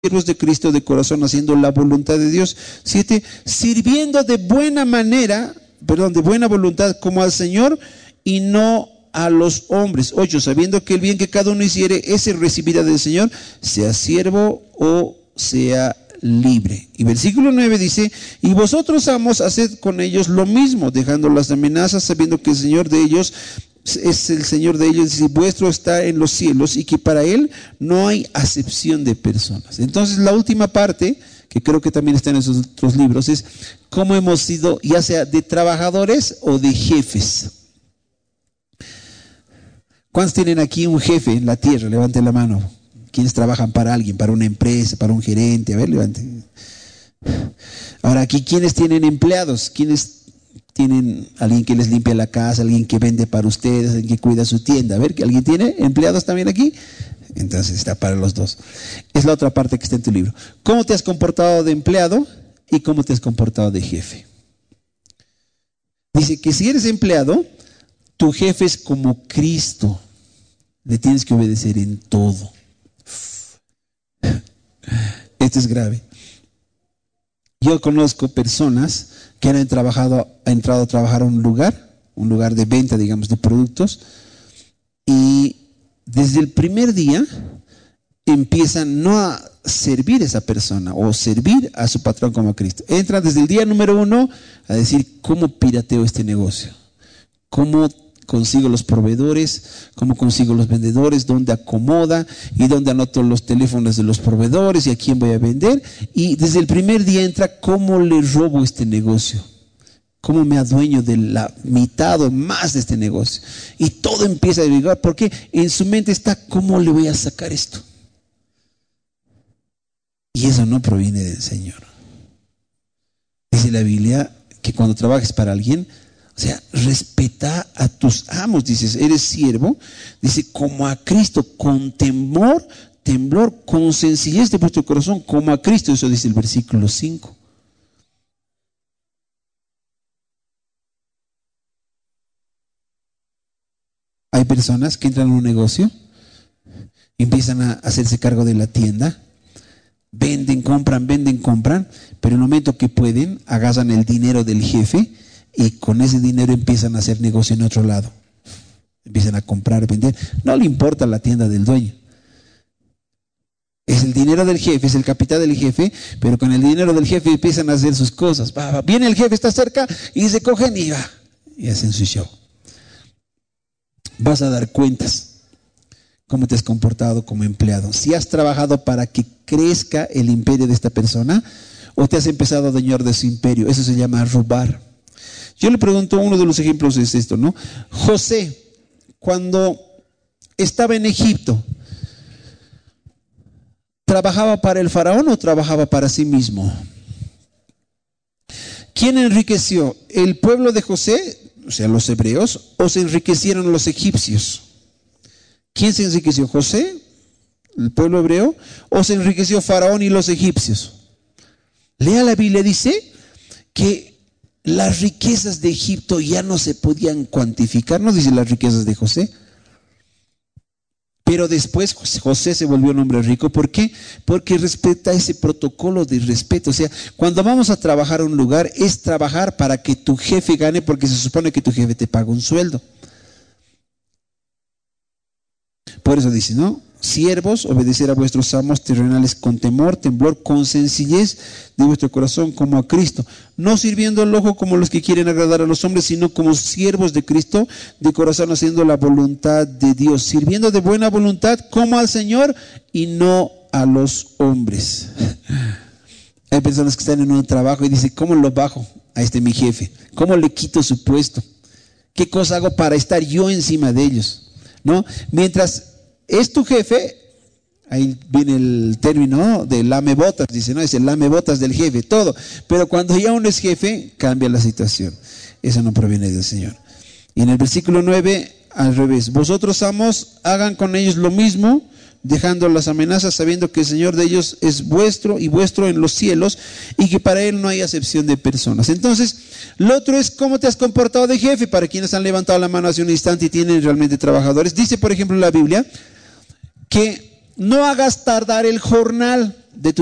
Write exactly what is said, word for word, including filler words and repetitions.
siervos de Cristo de corazón, haciendo la voluntad de Dios. Siete, sirviendo de buena manera, perdón, de buena voluntad como al Señor y no a los hombres. Ocho, sabiendo que el bien que cada uno hiciere, ese recibirá del Señor, sea siervo o sea libre. Y versículo nueve dice, y vosotros, amos, haced con ellos lo mismo, dejando las amenazas, sabiendo que el Señor de ellos es el Señor de ellos, y vuestro está en los cielos, y que para Él no hay acepción de personas. Entonces la última parte, que creo que también está en esos otros libros, es cómo hemos sido, ya sea de trabajadores o de jefes. ¿Cuántos tienen aquí un jefe en la tierra? Levanten la mano. ¿Quiénes trabajan para alguien, para una empresa, para un gerente? A ver, levanten. Ahora aquí, ¿quiénes tienen empleados? ¿Quiénes tienen alguien que les limpia la casa, alguien que vende para ustedes, alguien que cuida su tienda? A ver, ¿alguien tiene empleados también aquí? Entonces está para los dos. Es la otra parte que está en tu libro. ¿Cómo te has comportado de empleado y cómo te has comportado de jefe? Dice que si eres empleado, tu jefe es como Cristo. Le tienes que obedecer en todo. Esto es grave. Yo conozco personas que han trabajado, han entrado a trabajar a un lugar, un lugar de venta, digamos, de productos, y desde el primer día empiezan no a servir a esa persona o servir a su patrón como a Cristo. Entran desde el día número uno a decir, ¿cómo pirateo este negocio? ¿Cómo consigo los proveedores? ¿Cómo consigo los vendedores? ¿Dónde acomoda? ¿Y dónde anoto los teléfonos de los proveedores? ¿Y a quién voy a vender? Y desde el primer día entra, ¿cómo le robo este negocio? ¿Cómo me adueño de la mitad o más de este negocio? Y todo empieza a derivar, porque en su mente está, ¿cómo le voy a sacar esto? Y eso no proviene del Señor. Dice la Biblia que cuando trabajes para alguien, o sea, respeta a tus amos. Dices, eres siervo, dice, como a Cristo, con temor, temblor, con sencillez de vuestro corazón, como a Cristo. Eso dice el versículo cinco. Hay personas que entran en un negocio, empiezan a hacerse cargo de la tienda, venden, compran, venden, compran, pero en el momento que pueden, agarran el dinero del jefe y con ese dinero empiezan a hacer negocio en otro lado. Empiezan a comprar, vender. No le importa la tienda del dueño. Es el dinero del jefe, es el capital del jefe, pero con el dinero del jefe empiezan a hacer sus cosas. Va, va. Viene el jefe, está cerca y se cogen y va. Y hacen su show. Vas a dar cuentas cómo te has comportado como empleado. Si has trabajado para que crezca el imperio de esta persona o te has empezado a adueñar de su imperio. Eso se llama robar. Yo le pregunto, uno de los ejemplos es esto, ¿no? José, cuando estaba en Egipto, ¿trabajaba para el faraón o trabajaba para sí mismo? ¿Quién enriqueció? ¿El pueblo de José, o sea, los hebreos, o se enriquecieron los egipcios? ¿Quién se enriqueció? ¿José, el pueblo hebreo, o se enriqueció faraón y los egipcios? Lea la Biblia, dice que las riquezas de Egipto ya no se podían cuantificar, no dice las riquezas de José. Pero después José se volvió un hombre rico. ¿Por qué? Porque respeta ese protocolo de respeto. O sea, cuando vamos a trabajar a un lugar, es trabajar para que tu jefe gane, porque se supone que tu jefe te paga un sueldo. Por eso dice, ¿no? Siervos, obedecer a vuestros amos terrenales con temor, temblor, con sencillez de vuestro corazón, como a Cristo, no sirviendo al ojo como los que quieren agradar a los hombres, sino como siervos de Cristo, de corazón, haciendo la voluntad de Dios, sirviendo de buena voluntad como al Señor y no a los hombres. Hay personas que están en un trabajo y dicen, ¿cómo lo bajo a este mi jefe? ¿Cómo le quito su puesto? ¿Qué cosa hago para estar yo encima de ellos? ¿No? Mientras es tu jefe, ahí viene el término de lamebotas, dice, no, es el lamebotas del jefe, todo. Pero cuando ya uno es jefe, cambia la situación. Eso no proviene del Señor. Y en el versículo nueve, al revés. Vosotros, amos, hagan con ellos lo mismo, dejando las amenazas, sabiendo que el Señor de ellos es vuestro y vuestro en los cielos, y que para Él no hay acepción de personas. Entonces, lo otro es cómo te has comportado de jefe. Para quienes han levantado la mano hace un instante y tienen realmente trabajadores, dice por ejemplo en la Biblia que no hagas tardar el jornal de tu